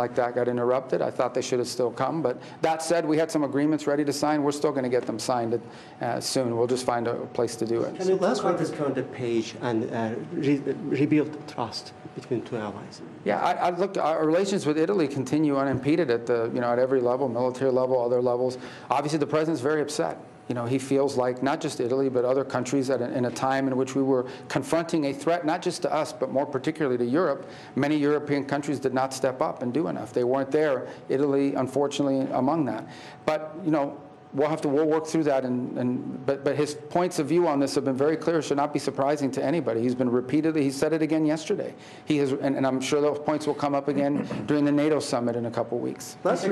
like that got interrupted. I thought they should have still come. But that said, we had some agreements ready to sign. We're still going to get them signed soon. We'll just find a place to do it. Can you last week has turned the page and rebuild trust between two allies? Yeah, I looked. Our relations with Italy continue unimpeded at at every level, military level, other levels. Obviously, the president's very upset. He feels like not just Italy, but other countries in a time in which we were confronting a threat, not just to us, but more particularly to Europe. Many European countries did not step up and do enough. They weren't there. Italy, unfortunately, among that. But, we'll work through that. But his points of view on this have been very clear. It should not be surprising to anybody. He's been repeatedly, he said it again yesterday. He has, and I'm sure those points will come up again during the NATO summit in a couple of weeks. Last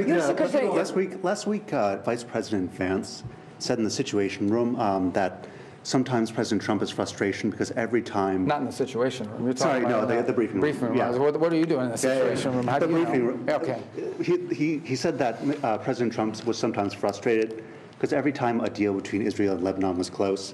week, Vice President Vance said in the Situation Room that sometimes President Trump is frustration because every time... Not in the Situation Room. You're talking about the briefing room. Yeah. What are you doing in the Situation Room? How the do you briefing room. Okay. He said that President Trump was sometimes frustrated because every time a deal between Israel and Lebanon was close,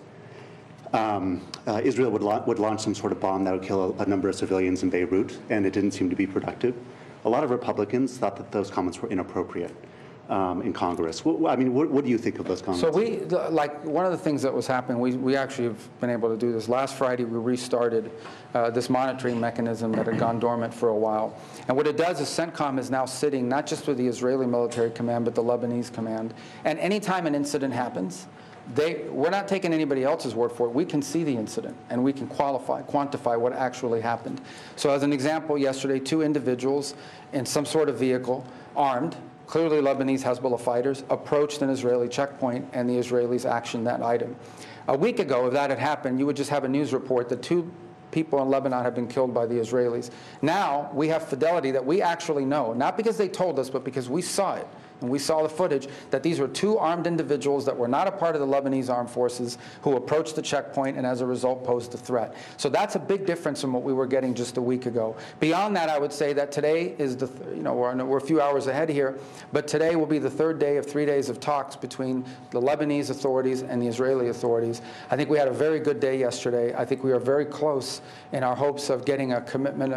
Israel would launch some sort of bomb that would kill a number of civilians in Beirut, and it didn't seem to be productive. A lot of Republicans thought that those comments were inappropriate in Congress. What do you think of those comments? So one of the things that was happening, we actually have been able to do this. Last Friday, we restarted this monitoring mechanism that had gone dormant for a while. And what it does is CENTCOM is now sitting not just with the Israeli military command, but the Lebanese command. And anytime an incident happens, we're not taking anybody else's word for it. We can see the incident, and we can quantify what actually happened. So as an example, yesterday, 2 individuals in some sort of vehicle, armed, clearly Lebanese Hezbollah fighters, approached an Israeli checkpoint, and the Israelis actioned that item. A week ago, if that had happened, you would just have a news report that 2 people in Lebanon have been killed by the Israelis. Now, we have fidelity that we actually know, not because they told us, but because we saw it. And we saw the footage that these were 2 armed individuals that were not a part of the Lebanese armed forces who approached the checkpoint and as a result posed a threat. So that's a big difference from what we were getting just a week ago. Beyond that, I would say that today is we're a few hours ahead here, but today will be the 3rd day of 3 days of talks between the Lebanese authorities and the Israeli authorities. I think we had a very good day yesterday. I think we are very close in our hopes of getting a commitment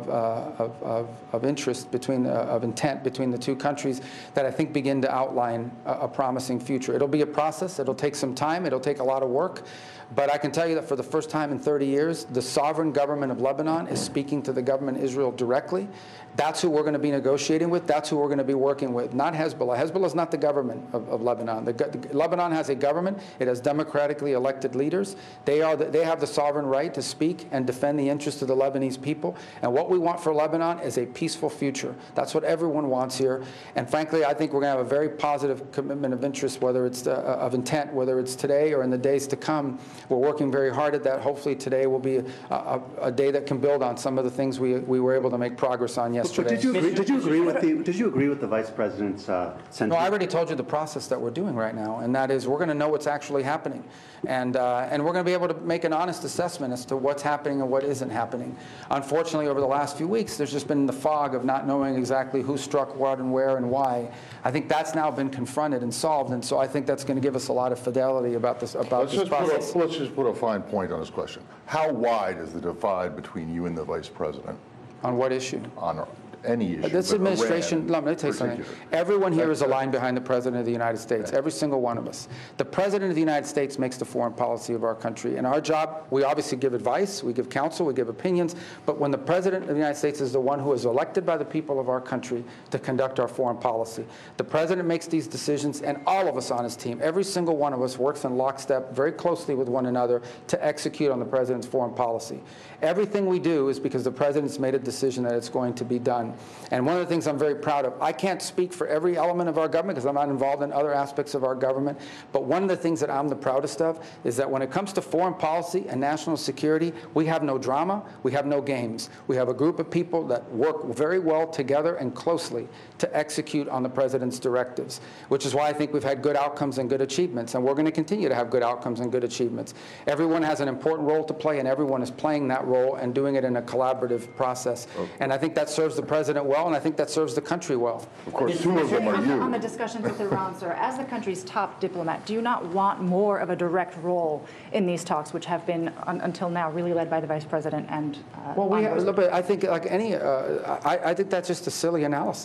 of interest of intent between the 2 countries that I think begin to outline a promising future. It'll be a process. It'll take some time. It'll take a lot of work. But I can tell you that for the first time in 30 years, the sovereign government of Lebanon is speaking to the government of Israel directly. That's who we're going to be negotiating with. That's who we're going to be working with, not Hezbollah. Hezbollah is not the government of Lebanon. Lebanon has a government. It has democratically elected leaders. They have the sovereign right to speak and defend the interests of the Lebanese people. And what we want for Lebanon is a peaceful future. That's what everyone wants here. And frankly, I think we're going to have a very positive commitment of interest, whether it's of intent, whether it's today or in the days to come. We're working very hard at that. Hopefully today will be a day that can build on some of the things we were able to make progress on yesterday. But did you agree with the Vice President's sentiment? No, I already told you the process that we're doing right now, and that is we're going to know what's actually happening, and we're going to be able to make an honest assessment as to what's happening and what isn't happening. Unfortunately, over the last few weeks, there's just been the fog of not knowing exactly who struck what and where and why. I think that's now been confronted and solved, and so I think that's going to give us a lot of fidelity about this process. Let's just put a fine point on this question. How wide is the divide between you and the Vice President? On what issue? On any issue. This administration, let me tell you something. Everyone here is aligned behind the President of the United States, every single one of us. The President of the United States makes the foreign policy of our country. And our job, we obviously give advice, we give counsel, we give opinions, but when the President of the United States is the one who is elected by the people of our country to conduct our foreign policy, the President makes these decisions, and all of us on his team, every single one of us works in lockstep very closely with one another to execute on the President's foreign policy. Everything we do is because the President's made a decision that it's going to be done. And one of the things I'm very proud of, I can't speak for every element of our government because I'm not involved in other aspects of our government, but one of the things that I'm the proudest of is that when it comes to foreign policy and national security, we have no drama, we have no games. We have a group of people that work very well together and closely to execute on the President's directives, which is why I think we've had good outcomes and good achievements, and we're going to continue to have good outcomes and good achievements. Everyone has an important role to play, and everyone is playing that role and doing it in a collaborative process. Okay. And I think that serves the President well, and I think that serves the country well. Of course, two of them are you. On the discussions with Iran, sir, as the country's top diplomat, do you not want more of a direct role in these talks, which have been, until now, really led by the Vice President and I think like I think that's just a silly analysis.